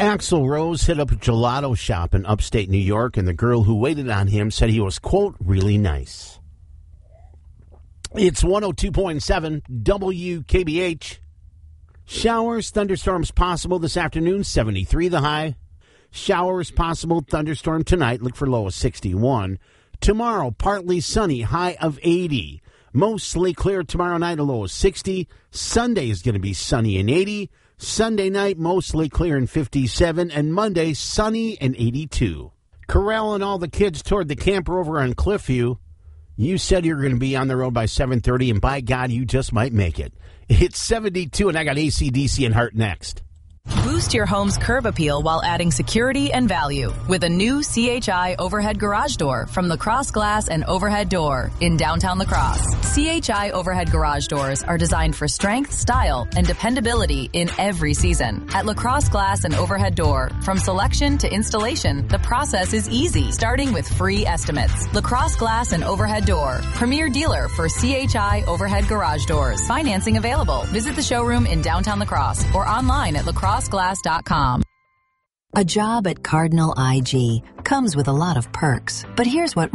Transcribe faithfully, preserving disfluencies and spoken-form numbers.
Axl Rose hit up a gelato shop in upstate New York, and the girl who waited on him said he was, quote, really nice. It's one oh two point seven W K B H. Showers, thunderstorms possible this afternoon, seventy-three the high. Showers possible, thunderstorm tonight, look for low of sixty-one. Tomorrow, partly sunny, high of eighty. Mostly clear tomorrow night, a low of sixty. Sunday is going to be sunny and eighty. Sunday night, mostly clear and fifty-seven. And Monday, sunny and eighty-two. Corralling all the kids toward the camper over on Cliffview. You said you were going to be on the road by seven thirty, and by God, you just might make it. It's seventy-two, and I got A C D C and Heart next. Boost your home's curb appeal while adding security and value with a new C H I overhead garage door from Lacrosse Glass and Overhead Door in downtown La Crosse. C H I overhead garage doors are designed for strength, style, and dependability in every season. At Lacrosse Glass and Overhead Door, from selection to installation, the process is easy, starting with free estimates. Lacrosse Glass and Overhead Door, premier dealer for C H I overhead garage doors. Financing available. Visit the showroom in downtown La Crosse or online at lacrosse glass dot com. A job at Cardinal I G comes with a lot of perks, but here's what